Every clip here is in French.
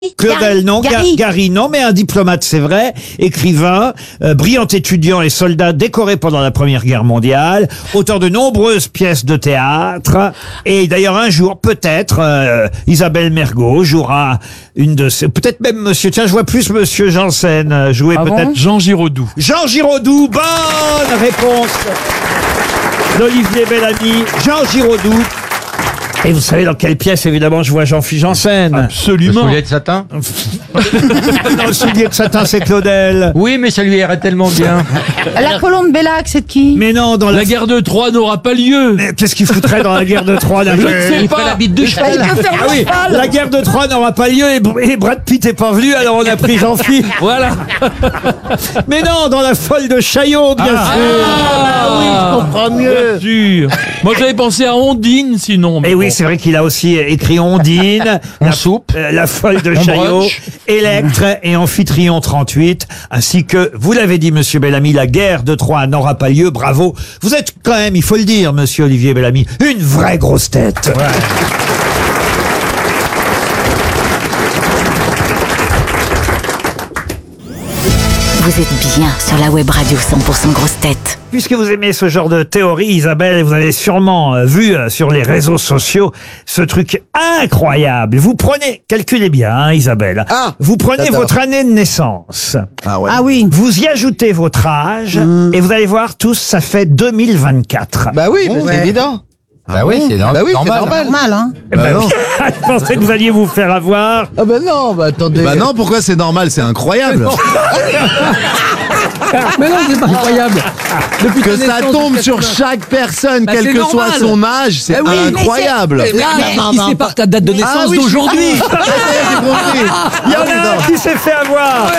Claudel, non. Gary, non, mais un diplomate, c'est vrai. Écrivain, brillant étudiant et soldat décoré pendant la Première Guerre mondiale, auteur de nombreuses pièces de théâtre. Et d'ailleurs, un jour, peut-être, Isabelle Mergo jouera une de ces... Peut-être même monsieur... Tiens, je vois plus monsieur Janssen jouer peut-être... Jean Giraudoux. Jean Giraudoux, bonne réponse d'Olivier Bellamy. Jean Giraudoux. Et vous savez dans quelle pièce, évidemment, je vois Jean-Philippe Janssen. Absolument. Le soulier de satin. Non, le soulier de satin, c'est Claudel. Oui, mais ça lui irait tellement bien. La colombe Bellac, c'est de qui? Mais non, dans La guerre de Troie n'aura pas lieu. Mais qu'est-ce qu'il foutrait dans la guerre de Troie là Je ne sais pas. La bite de cheval. Ah oui, la guerre de Troie n'aura pas lieu et Brad Pitt est pas venu, alors on a pris Jean-Philippe. Voilà. Mais non, dans la folle de Chaillot, bien sûr. Ah oui, je comprends mieux. Bien sûr. Moi, j'avais pensé à Ondine, sinon. mais Et oui, bon. c'est vrai qu'il a aussi écrit Ondine, la folle de Chaillot, broche. Électre et Amphitryon 38, ainsi que, vous l'avez dit, monsieur Bellamy, la guerre de Troie n'aura pas lieu. Bravo. Vous êtes quand même, il faut le dire, monsieur Olivier Bellamy, une vraie grosse tête. Vous êtes bien sur la web radio 100% grosse tête. Puisque vous aimez ce genre de théorie, Isabelle, vous avez sûrement vu sur les réseaux sociaux ce truc incroyable. Vous prenez, calculez bien, hein, Isabelle. Vous prenez votre année de naissance. Ah oui. Vous y ajoutez votre âge et vous allez voir tous, ça fait 2024. Bah oui, mais c'est évident. Bah oui, c'est Bah oui, c'est normal. normal. Hein. Eh ben, je pensais que vous alliez vous faire avoir. Ah bah non, bah attendez. Bah non, pourquoi c'est normal? C'est incroyable. Mais non, c'est pas incroyable. Depuis Que ça tombe sur chaque personne, Bah, quel c'est que soit normal. son âge, c'est Bah oui, mais incroyable. Là, il sépare ta date de naissance oui, d'aujourd'hui. j'ai compris. Il y en a un qui s'est fait avoir.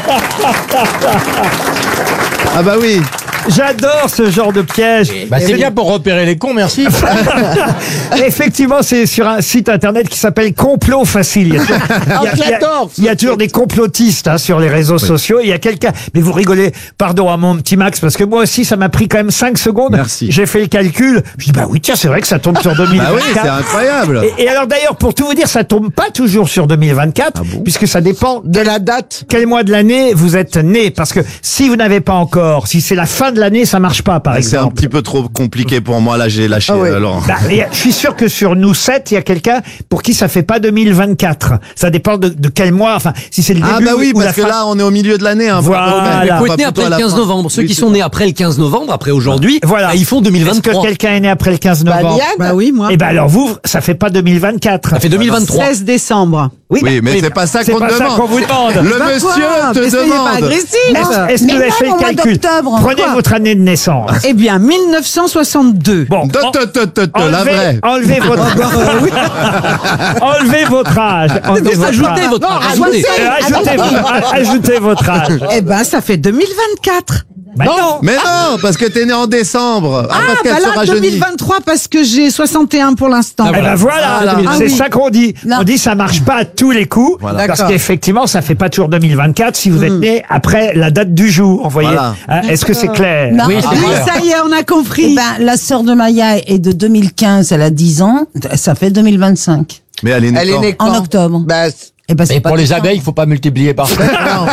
Ah bah oui. J'adore ce genre de piège. Bah c'est bien pour repérer les cons, merci. Effectivement, c'est sur un site internet qui s'appelle Complot Facile. Il y a toujours des complotistes sur les réseaux sociaux. Il y a quelqu'un, mais vous rigolez, pardon à mon petit Max, parce que moi aussi, ça m'a pris quand même 5 secondes. Merci. J'ai fait le calcul. Je dis, bah oui, tiens, c'est vrai que ça tombe sur 2024. Bah oui, c'est incroyable. Et alors d'ailleurs, pour tout vous dire, ça tombe pas toujours sur 2024, puisque ça dépend De la date. quel mois de l'année vous êtes né. Parce que si vous n'avez pas encore, si c'est la fin de l'année, ça marche pas, par C'est un exemple. petit peu trop compliqué pour moi, là j'ai lâché Laurent. Bah, je suis sûr que sur nous 7, il y a quelqu'un pour qui ça fait pas 2024. Ça dépend de quel mois, enfin, si c'est le début Ah bah oui, ou la parce que fin. là on est au milieu de l'année. Hein, Voilà. Il Faut Faut être né après le 15 novembre. Ceux qui sont nés après le 15 novembre, après aujourd'hui, Voilà. bah, ils font Est-ce 2023. que quelqu'un est né après le 15 novembre? Diane. Bah oui, moi. Eh ben alors vous, ça fait pas 2024. Ça fait 2023. 16 décembre. Oui, Oui, mais oui, c'est pas ça c'est qu'on pas te ça demande. qu'on vous demande. Le monsieur te Mais soyez pas demande. agressif. Est-ce que vous avez fait le calcul? Prenez Quoi votre année de naissance. Eh bien, 1962. Bon, La vraie. enlevez votre enlevez votre âge. Enlevez votre Ajoutez âge. votre ajoutez. Ajoutez votre âge. Eh ben, ça fait 2024. Bah non. Mais non, parce que t'es né en décembre. Ah, parce qu'elle bah se là, rajeunit. 2023 parce que j'ai 61 pour l'instant. Eh ben voilà, c'est oui. ça qu'on dit. Non. On dit ça marche pas à tous les coups, Voilà. parce D'accord. qu'effectivement ça fait pas toujours 2024 si vous êtes né après la date du jour. Vous voyez. Voilà. Hein, est-ce que c'est clair? Non, Oui, oui, c'est clair. ça y est, on a compris. Eh ben, la sœur de Maya est de 2015, elle a 10 ans, ça fait 2025. Mais elle est née Elle est quand née En quand octobre. Bah, Eh ben, c'est Et pas pour les décembre. abeilles, il faut pas multiplier par 7.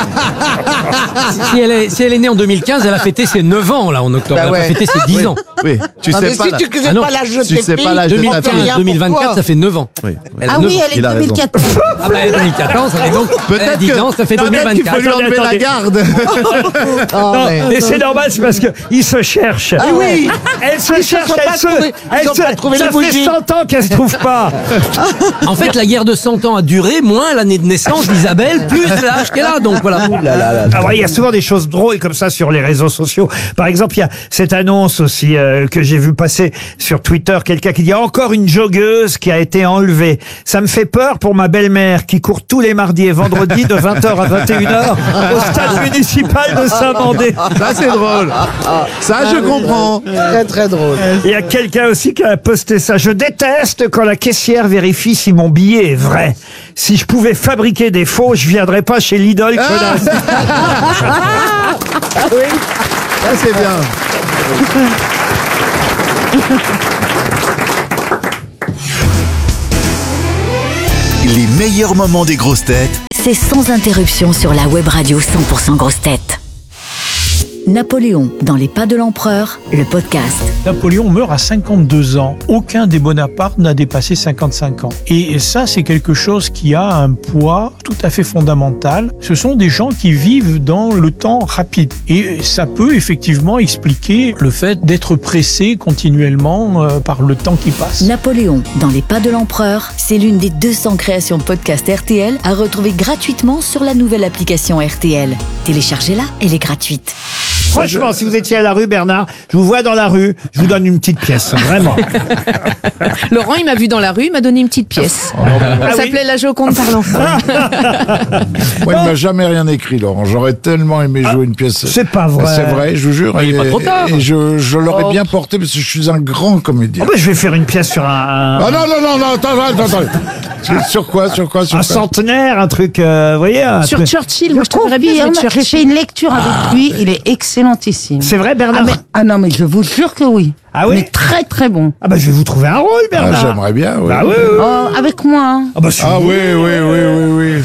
Si elle est née en 2015, elle a fêté ses 9 ans, là, en octobre. Bah Elle a ouais. pas fêté ses 10 ans. Oui, tu non, sais mais pas. si là. tu connais Ah non. pas l'âge de Tu tes sais pas filles, l'âge de ta 2015, fille. 2024, ça fait 9 ans. Oui. Ah oui, elle est Il a de raison. 2014. Ah bah, 2014, ça fait donc. Peut-être 10 que- ans, ça fait Non, peut-être qu'il faut 2024. lui enlever la garde. Non, mais c'est normal, c'est parce que il se cherche. Ah oui. Elle se cherche, sont pas trouvés. Ils ont pas trouvé ça les fait bougies. 100 ans qu'elle se trouve pas. En fait, la guerre de 100 ans a duré, moins l'année de naissance d'Isabelle, plus l'âge qu'elle a. Donc voilà. Ah ouais, il y a souvent des choses drôles comme ça sur les réseaux sociaux. Par exemple, il y a cette annonce aussi que j'ai vu passer sur Twitter, quelqu'un qui dit encore une joggeuse qui a été enlevée. Ça me fait peur pour ma belle-mère qui court tous les mardis et vendredis de 20h à 21h au stade municipal de Saint-Mandé. Ça c'est drôle. Ça je comprends. Très très drôle. Il y a quelqu'un aussi qui a posté ça. Je déteste quand la caissière vérifie si mon billet est vrai. Si je pouvais fabriquer des faux, je viendrais pas chez Lidl, connasse. Ça c'est bien. Les meilleurs moments des grosses têtes. C'est sans interruption sur la web radio 100% grosses têtes. Napoléon, dans les pas de l'empereur, le podcast. Napoléon meurt à 52 ans. Aucun des Bonaparte n'a dépassé 55 ans. Et ça, c'est quelque chose qui a un poids tout à fait fondamental. Ce sont des gens qui vivent dans le temps rapide. Et ça peut effectivement expliquer le fait d'être pressé continuellement par le temps qui passe. Napoléon, dans les pas de l'empereur, c'est l'une des 200 créations podcast RTL à retrouver gratuitement sur la nouvelle application RTL. Téléchargez-la, elle est gratuite. Franchement, si vous étiez à la rue, Bernard, je vous vois dans la rue, je vous donne une petite pièce, vraiment. Laurent, il m'a vu dans la rue, il m'a donné une petite pièce. Ça s'appelait La Joconde par l'enfant. Moi, il m'a jamais rien écrit, Laurent. J'aurais tellement aimé jouer une pièce. C'est pas vrai. C'est vrai, je vous jure. Il est pas trop tard. Et je l'aurais bien porté parce que je suis un grand comédien. Oh, bah, je vais faire une pièce sur un... Ah non, attends. Sur quoi Un centenaire, un truc, vous voyez Sur truc... Churchill, moi je trouverais bien avec J'ai Churchill. fait une lecture avec lui, il est excellentissime. C'est vrai, Bernard? Non, mais je vous jure que oui. Ah oui? Mais très très bon. Ah bah je vais vous trouver un rôle, Bernard. J'aimerais bien, oui. Bah oui. Oh, avec moi. Hein. Ah bah oui.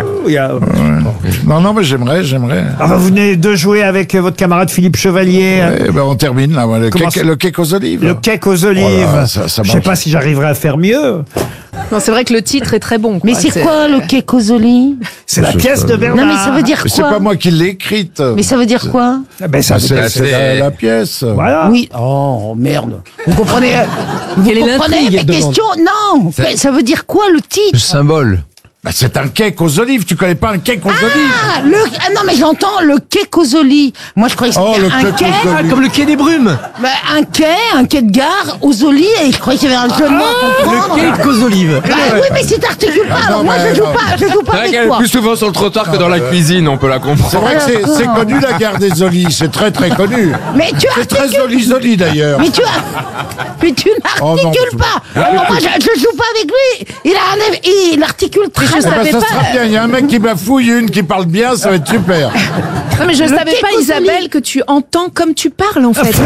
Non, mais j'aimerais. Ah bah vous venez de jouer avec votre camarade Philippe Chevalier. Eh ben on termine là, le cake aux olives. Le cake aux olives. Voilà, ça je sais pas si j'arriverai à faire mieux. Non, c'est vrai que le titre est très bon. Mais c'est quoi le quai Cosoli? C'est la pièce de Bernard. Non, mais ça veut dire quoi? C'est pas moi qui l'ai écrite. Mais ça veut dire quoi? Ben ça c'est la pièce. Voilà. Oui. Oh, merde. Vous comprenez? Quelle est l'intrigue mes questions? Non. Ça veut dire quoi le titre? Le symbole. Bah, c'est un cake aux olives. Tu connais pas un cake aux olives? Non, mais j'entends le quai Cosoli. Moi, je croyais que c'était un quai. Comme le quai des brumes. Bah, un quai de gare aux olives, et je croyais qu'il y avait un jeu de mots à comprendre. Le quai qu'aux olives. Bah, oui, mais si t'articules pas, alors moi, je joue pas avec toi. Plus souvent sur le trottoir que dans la cuisine, on peut la comprendre. C'est vrai que c'est connu, la gare des Olives. C'est très très connu. Mais tu C'est très Oli d'ailleurs. Mais tu n'articules pas. Alors moi, je joue pas avec lui. Il articule très bien. Ça sera bien. Il y a un mec qui bafouille, une qui parle bien, ça va être super. Non, mais je savais pas, Isabelle, que tu entends comme tu parles, en fait.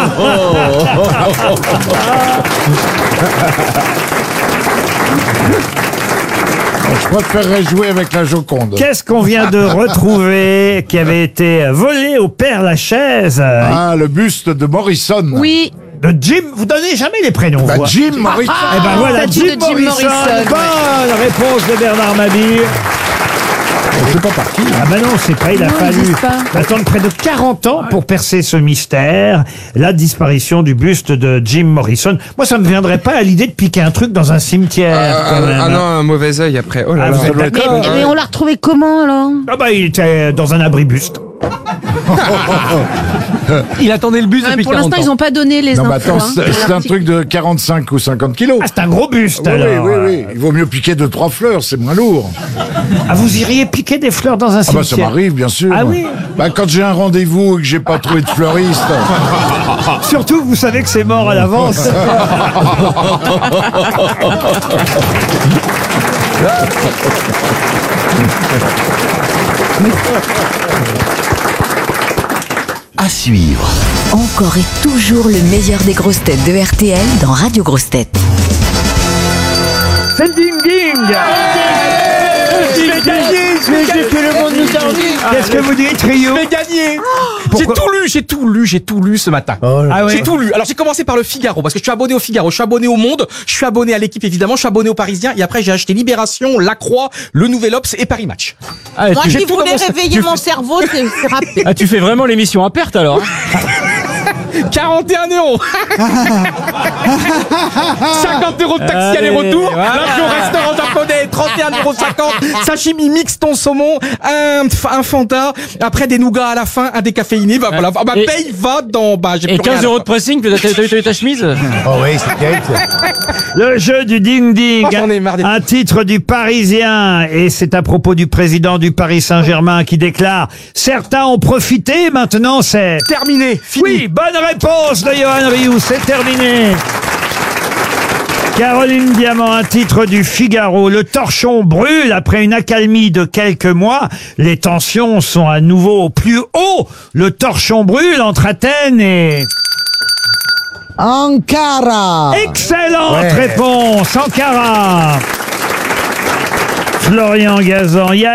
Je préférerais jouer avec la Joconde. Qu'est-ce qu'on vient de retrouver qui avait été volé au Père Lachaise? Ah, le buste de Morrison. Oui. De Jim, vous donnez jamais les prénoms. Bah, Jim Morrison. Eh ben voilà, statue Jim de Jim Morrison. Morrison. Bonne réponse de Bernard Mabille. C'est pas parti. Ah ben non, c'est pas, il a fallu attendre près de 40 ans pour percer ce mystère, la disparition du buste de Jim Morrison. Moi, ça me viendrait pas à l'idée de piquer un truc dans un cimetière. quand même. Ah non, un mauvais œil après. Oh là Ah, là. vous êtes d'accord? Mais on l'a retrouvé comment, alors? Ah bah il était dans un abribuste. Il attendait le bus depuis Pour 40 l'instant, ans. ils n'ont pas donné les Non, mais infos. attends, c'est un truc de 45 ou 50 kilos. Ah, c'est un gros buste Oui, alors. oui. Il vaut mieux piquer 2-3 fleurs, c'est moins lourd. Ah, vous iriez piquer des fleurs dans un Ah bah ça cimetière? m'arrive, bien sûr. Ah oui? Bah quand j'ai un rendez-vous et que j'ai pas trouvé de fleuriste. Surtout, vous savez que c'est mort à l'avance. À suivre. Encore et toujours le meilleur des grosses têtes de RTL dans Radio Grosses Têtes. C'est le ding-ding. Qu'est-ce que vous dites, Rio? Je vais gagner. Pourquoi J'ai tout lu ce matin. Ah ouais? J'ai tout lu. Alors j'ai commencé par le Figaro parce que je suis abonné au Figaro, je suis abonné au Monde, je suis abonné à l'Équipe évidemment, je suis abonné au Parisien et après j'ai acheté Libération, La Croix, Le Nouvel Obs et Paris Match. Moi qui voulais réveiller mon cerveau, c'est rapide. Ah, tu fais vraiment l'émission à perte alors? 41 €. 50 € de taxi aller-retour. Voilà. L'avion restaurant japonais, 31,50 €. Sashimi mix ton saumon, un Fanta, après des nougats à la fin, un décaféiné. Bah voilà, ma Et- paye va dans. Bah j'ai Et plus rien 15 à € de pressing, t'as eu ta chemise? Oh oui, c'est terrible. Le jeu du ding-ding. Oh, j'en ai marre des- Un titre du Parisien. Et c'est à propos du président du Paris Saint-Germain qui déclare « Certains ont profité, maintenant c'est... » Terminé, fini. Oui, bonne réponse de Johan Rioux, c'est terminé. Caroline Diamant, un titre du Figaro. Le torchon brûle après une accalmie de quelques mois. Les tensions sont à nouveau au plus haut. Le torchon brûle entre Athènes et... Ankara. Excellente réponse, Ankara. Florian Gazan.